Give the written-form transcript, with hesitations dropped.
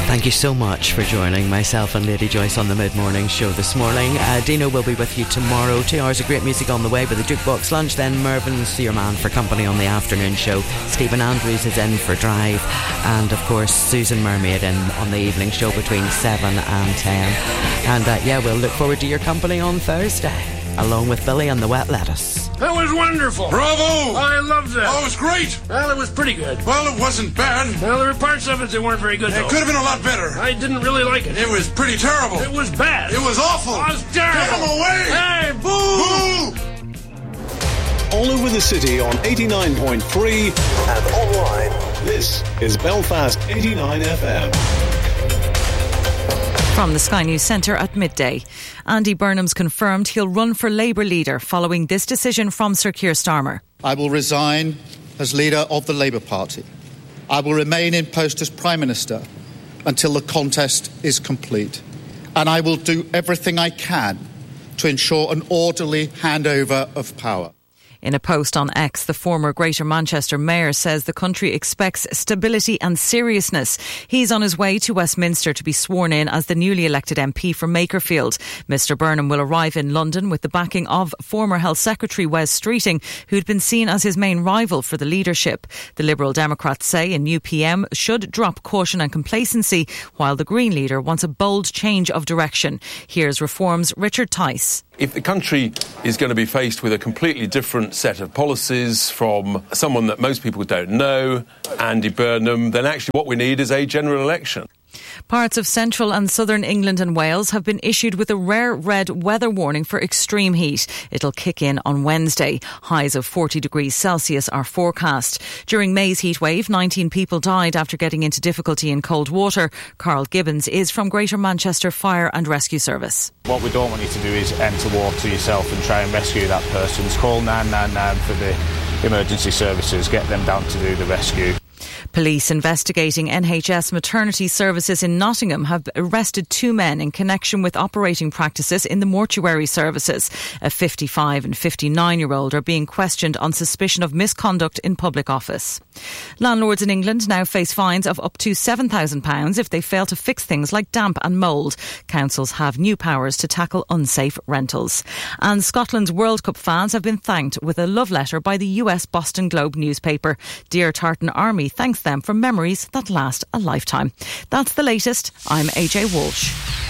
Thank you so much for joining myself and Lady Joyce on the mid-morning show this morning. Dino will be with you tomorrow. 2 hours of great music on the way with the Jukebox Lunch. Then Mervyn's your man for company on the afternoon show. Stephen Andrews is in for Drive. And of course Susan Mermaid in on the evening show between 7 and 10. And we'll look forward to your company on Thursday, along with Billy and the Wet Lettuce. That was wonderful. Bravo! I loved that. Oh, it was great. Well, it was pretty good. Well, it wasn't bad. Well, there were parts of it that weren't very good, though. It could have been a lot better. I didn't really like it. It was pretty terrible. It was bad. It was awful. It was terrible. Get him away! Hey, boo! Boo! All over the city on 89.3 and online. This is Belfast 89 FM. From the Sky News Centre at midday. Andy Burnham's confirmed he'll run for Labour leader following this decision from Sir Keir Starmer. I will resign as leader of the Labour Party. I will remain in post as Prime Minister until the contest is complete. And I will do everything I can to ensure an orderly handover of power. In a post on X, the former Greater Manchester Mayor says the country expects stability and seriousness. He's on his way to Westminster to be sworn in as the newly elected MP for Makerfield. Mr Burnham will arrive in London with the backing of former Health Secretary Wes Streeting, who'd been seen as his main rival for the leadership. The Liberal Democrats say a new PM should drop caution and complacency, while the Green leader wants a bold change of direction. Here's Reform's Richard Tice. If the country is going to be faced with a completely different set of policies from someone that most people don't know, Andy Burnham, then actually what we need is a general election. Parts of central and southern England and Wales have been issued with a rare red weather warning for extreme heat. It'll kick in on Wednesday. Highs of 40 degrees Celsius are forecast. During May's heatwave, 19 people died after getting into difficulty in cold water. Carl Gibbons is from Greater Manchester Fire and Rescue Service. What we don't want you to do is enter water yourself and try and rescue that person. Call 999 for the emergency services. Get them down to do the rescue. Police investigating NHS maternity services in Nottingham have arrested 2 men in connection with operating practices in the mortuary services. A 55 and 59-year-old are being questioned on suspicion of misconduct in public office. Landlords in England now face fines of up to £7,000 if they fail to fix things like damp and mould. Councils have new powers to tackle unsafe rentals. And Scotland's World Cup fans have been thanked with a love letter by the US Boston Globe newspaper. Dear Tartan Army thanks them for memories that last a lifetime. That's the latest. I'm AJ Walsh.